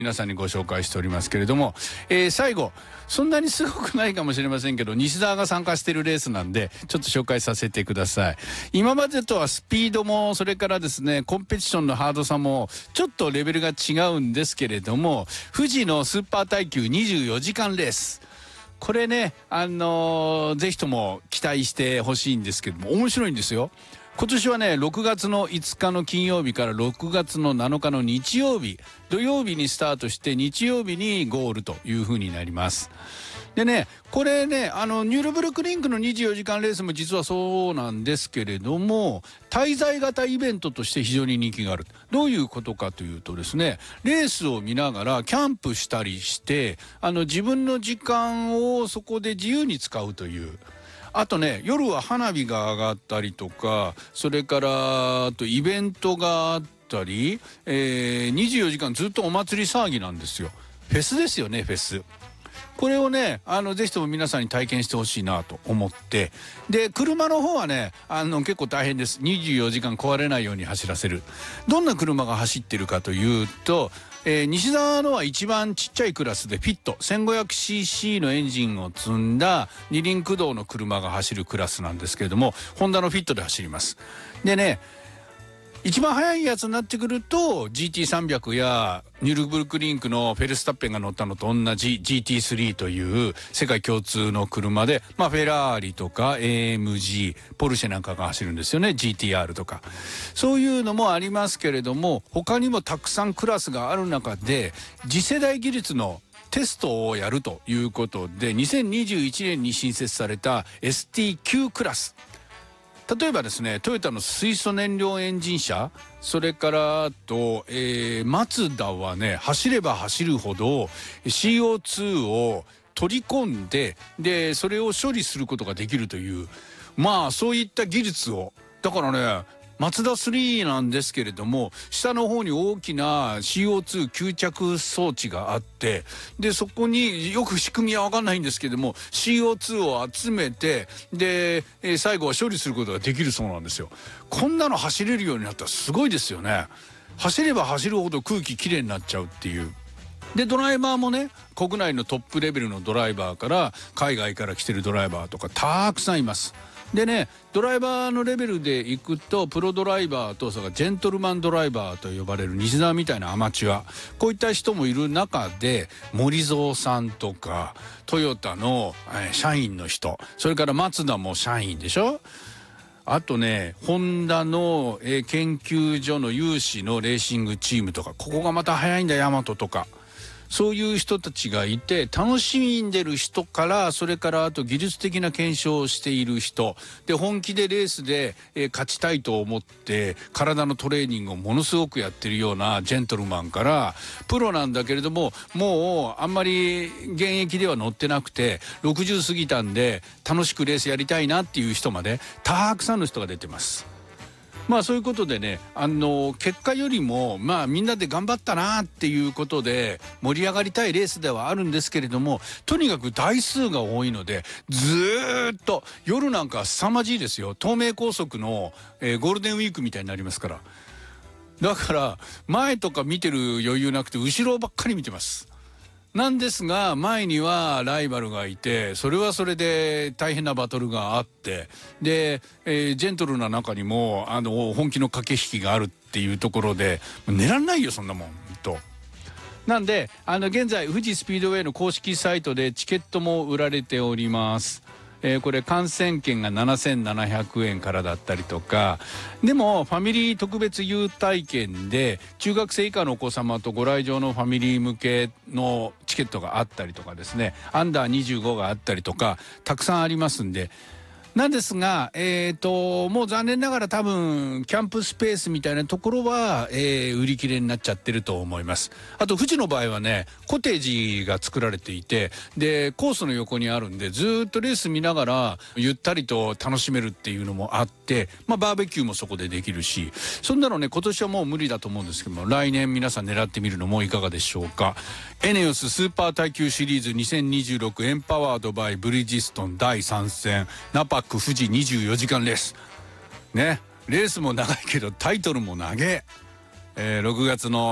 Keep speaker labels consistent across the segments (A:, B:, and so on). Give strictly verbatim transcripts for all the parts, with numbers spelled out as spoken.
A: 皆さんにご紹介しておりますけれども、えー、最後そんなにすごくないかもしれませんけど、西澤が参加しているレースなんでちょっと紹介させてください。今までとはスピードもそれからですねコンペティションのハードさもちょっとレベルが違うんですけれども、富士のスーパー耐久にじゅうよじかんレース、これね、あのー、ぜひとも期待してほしいんですけども、面白いんですよ。今年はねろくがつのいつかの金曜日からろくがつのなのかの日曜日、土曜日にスタートして日曜日にゴールという風になります。でね、これね、あのニュールブルクリンクのにじゅうよじかんレースも実はそうなんですけれども、滞在型イベントとして非常に人気がある。どういうことかというとですね、レースを見ながらキャンプしたりして、あの自分の時間をそこで自由に使うという。あとね、夜は花火が上がったりとか、それからあとイベントがあったり、えー、にじゅうよじかんずっとお祭り騒ぎなんですよ。フェスですよね、フェス。これをね、あのぜひとも皆さんに体験してほしいなと思って、で車の方はね、あの結構大変です。にじゅうよじかん壊れないように走らせる。どんな車が走ってるかというと、えー、西澤のは一番ちっちゃいクラスでフィット せんごひゃくシーシー のエンジンを積んだ二輪駆動の車が走るクラスなんですけれども、ホンダのフィットで走ります。でね、一番速いやつになってくると ジーティーさんびゃく やニュールブルクリンクのフェルスタッペンが乗ったのと同じ ジーティースリー という世界共通の車で、まあ、フェラーリとか エーエムジー ポルシェなんかが走るんですよね。 ジーティーアール とかそういうのもありますけれども、他にもたくさんクラスがある中で次世代技術のテストをやるということで、にせんにじゅういちねんに新設された エスティーきゅう クラス、例えばですね、トヨタの水素燃料エンジン車、それからあと、えー、マツダはね、走れば走るほど シーオーツー を取り込んで、でそれを処理することができるという、まあそういった技術を、だからね、マツダスリーなんですけれども、下の方に大きな シーオーツー 吸着装置があって、でそこによく仕組みは分かんないんですけども シーオーツー を集めて、で、えー、最後は処理することができるそうなんですよ。こんなの走れるようになったらすごいですよね。走れば走るほど空気きれいになっちゃうっていう。でドライバーもね、国内のトップレベルのドライバーから海外から来てるドライバーとかたくさんいます。でね、ドライバーのレベルでいくとプロドライバーと、それからジェントルマンドライバーと呼ばれる西澤みたいなアマチュア、こういった人もいる中で森蔵さんとかトヨタの、えー、社員の人、それからマツダも社員でしょ。あとね、ホンダの、えー、研究所の有志のレーシングチームとか、ここがまた速いんだ、ヤマトとか。そういう人たちがいて、楽しんでる人から、それからあと技術的な検証をしている人で、本気でレースで、えー、勝ちたいと思って体のトレーニングをものすごくやってるようなジェントルマンから、プロなんだけれどももうあんまり現役では乗ってなくてろくじゅう過ぎたんで楽しくレースやりたいなっていう人までたくさんの人が出てます。まあそういうことでね、あの結果よりもまあみんなで頑張ったなっていうことで盛り上がりたいレースではあるんですけれども、とにかく台数が多いのでずーっと夜なんか凄まじいですよ。東名高速の、えー、ゴールデンウィークみたいになりますから。だから前とか見てる余裕なくて後ろばっかり見てます。なんですが前にはライバルがいて、それはそれで大変なバトルがあって、で、えー、ジェントルな中にもあの本気の駆け引きがあるっていうところで寝らんないよそんなもんと。なんであの現在富士スピードウェイの公式サイトでチケットも売られております。えー、これ観戦券がななせんななひゃくえんからだったりとか、でもファミリー特別優待券で中学生以下のお子様とご来場のファミリー向けのチケットがあったりとかですね、アンダーにじゅうごがあったりとかたくさんありますんで、なんですが、えーと、もう残念ながら多分キャンプスペースみたいなところは、えー、売り切れになっちゃってると思います。あと富士の場合はね、コテージが作られていて、でコースの横にあるんでずっとレース見ながらゆったりと楽しめるっていうのもあって、まあ、バーベキューもそこでできるし、そんなのね今年はもう無理だと思うんですけども、来年皆さん狙ってみるのもいかがでしょうか。エネオススーパー耐久シリーズにせんにじゅうろくエンパワードバイブリヂストンだいさん戦ナパック富士にじゅうよじかんレースね。レースも長いけどタイトルも長え、えー、ろくがつの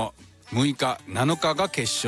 A: むいかなのかが決勝